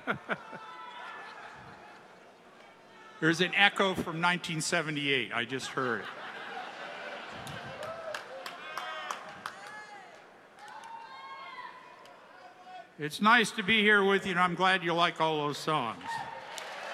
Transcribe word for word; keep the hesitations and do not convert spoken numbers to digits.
There's an echo from nineteen seventy-eight. I just heard it. It's nice to be here with you, and I'm glad you like all those songs.